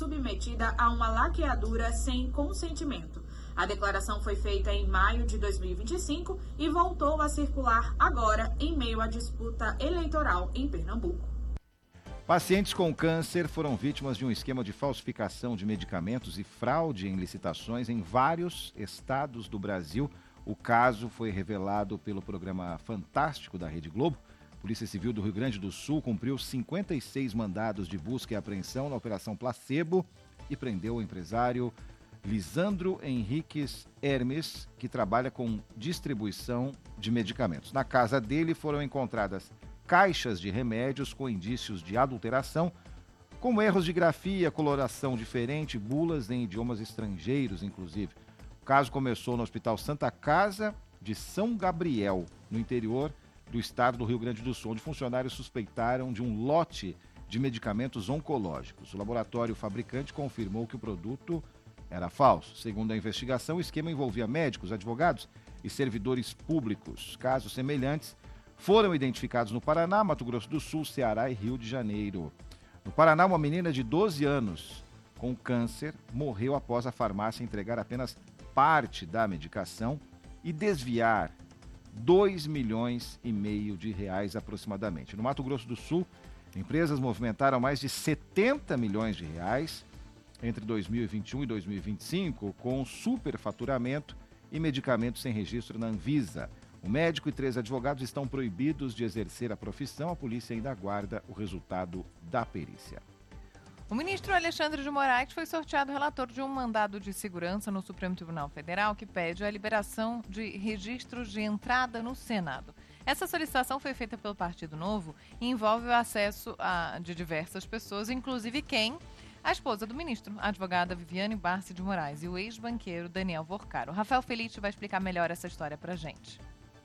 submetida a uma laqueadura sem consentimento. A declaração foi feita em maio de 2025 e voltou a circular agora em meio à disputa eleitoral em Pernambuco. Pacientes com câncer foram vítimas de um esquema de falsificação de medicamentos e fraude em licitações em vários estados do Brasil. O caso foi revelado pelo programa Fantástico da Rede Globo. A Polícia Civil do Rio Grande do Sul cumpriu 56 mandados de busca e apreensão na Operação Placebo e prendeu o empresário Lisandro Henriques Hermes, que trabalha com distribuição de medicamentos. Na casa dele foram encontradas caixas de remédios com indícios de adulteração, como erros de grafia, coloração diferente, bulas em idiomas estrangeiros, inclusive. O caso começou no Hospital Santa Casa de São Gabriel, no interior do estado do Rio Grande do Sul, onde funcionários suspeitaram de um lote de medicamentos oncológicos. O laboratório fabricante confirmou que o produto era falso. Segundo a investigação, o esquema envolvia médicos, advogados e servidores públicos. Casos semelhantes foram identificados no Paraná, Mato Grosso do Sul, Ceará e Rio de Janeiro. No Paraná, uma menina de 12 anos com câncer morreu após a farmácia entregar apenas parte da medicação e desviar R$2,5 milhões de reais aproximadamente. No Mato Grosso do Sul, empresas movimentaram mais de R$70 milhões de reais entre 2021 e 2025 com superfaturamento e medicamentos sem registro na Anvisa. O médico e 3 advogados estão proibidos de exercer a profissão. A polícia ainda aguarda o resultado da perícia. O ministro Alexandre de Moraes foi sorteado relator de um mandado de segurança no Supremo Tribunal Federal que pede a liberação de registros de entrada no Senado. Essa solicitação foi feita pelo Partido Novo e envolve o acesso de diversas pessoas, inclusive quem? A esposa do ministro, a advogada Viviane Barsi de Moraes, e o ex-banqueiro Daniel Vorcaro. O Rafael Felice vai explicar melhor essa história pra gente.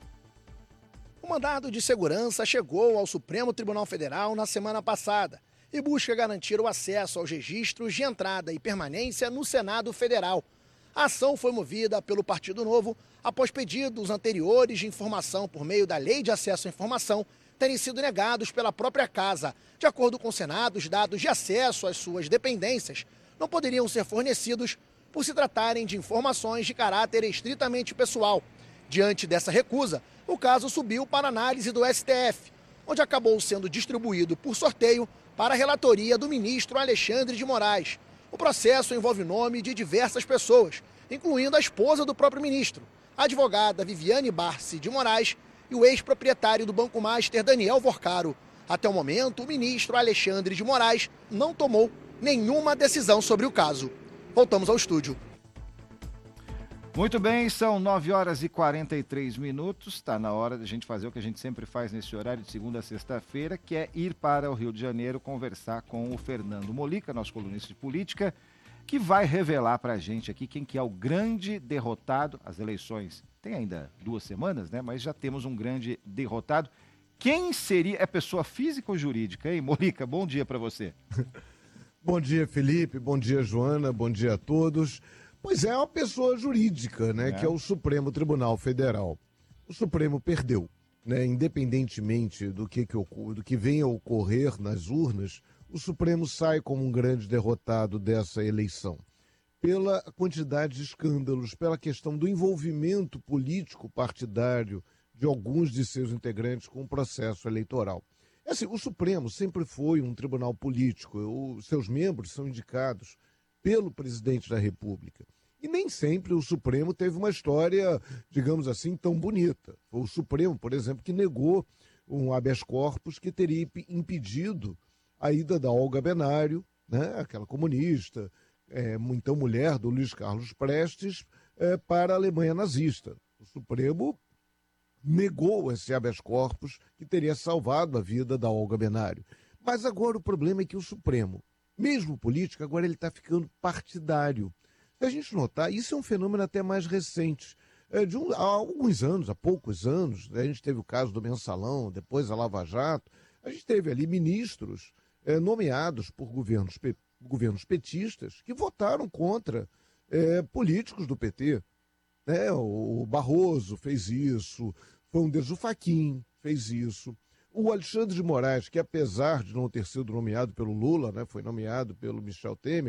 O mandado de segurança chegou ao Supremo Tribunal Federal na semana passada e busca garantir o acesso aos registros de entrada e permanência no Senado Federal. A ação foi movida pelo Partido Novo após pedidos anteriores de informação por meio da Lei de Acesso à Informação terem sido negados pela própria Casa. De acordo com o Senado, os dados de acesso às suas dependências não poderiam ser fornecidos por se tratarem de informações de caráter estritamente pessoal. Diante dessa recusa, o caso subiu para análise do STF, onde acabou sendo distribuído por sorteio para a relatoria do ministro Alexandre de Moraes. O processo envolve o nome de diversas pessoas, incluindo a esposa do próprio ministro, a advogada Viviane Barsi de Moraes e o ex-proprietário do Banco Master, Daniel Vorcaro. Até o momento, o ministro Alexandre de Moraes não tomou nenhuma decisão sobre o caso. Voltamos ao estúdio. Muito bem, são 9h43. Está na hora de a gente fazer o que a gente sempre faz nesse horário de segunda a sexta-feira, que é ir para o Rio de Janeiro conversar com o Fernando Molica, nosso colunista de política, que vai revelar para a gente aqui quem que é o grande derrotado. As eleições tem ainda 2 semanas, né? Mas já temos um grande derrotado. Quem seria? É pessoa física ou jurídica, hein? Molica, bom dia para você. Bom dia, Felipe. Bom dia, Joana. Bom dia a todos. Pois é uma pessoa jurídica, né? Que é o Supremo Tribunal Federal. O Supremo perdeu, né? Independentemente do que venha a ocorrer nas urnas, o Supremo sai como um grande derrotado dessa eleição. Pela quantidade de escândalos, pela questão do envolvimento político partidário de alguns de seus integrantes com o processo eleitoral. Assim, o Supremo sempre foi um tribunal político, os seus membros são indicados pelo presidente da República. E nem sempre o Supremo teve uma história, digamos assim, tão bonita. Foi o Supremo, por exemplo, que negou um habeas corpus que teria impedido a ida da Olga Benário, né, aquela comunista, então mulher do Luiz Carlos Prestes, para a Alemanha nazista. O Supremo negou esse habeas corpus que teria salvado a vida da Olga Benário. Mas agora o problema é que o Supremo, mesmo político, agora ele está ficando partidário. Se a gente notar, isso é um fenômeno até mais recente. Há alguns anos, há poucos anos, a gente teve o caso do Mensalão, depois a Lava Jato, a gente teve ali ministros nomeados por governos petistas que votaram contra políticos do PT. O Barroso fez isso, foi um deles, o Fachin fez isso. O Alexandre de Moraes, que apesar de não ter sido nomeado pelo Lula, né, foi nomeado pelo Michel Temer,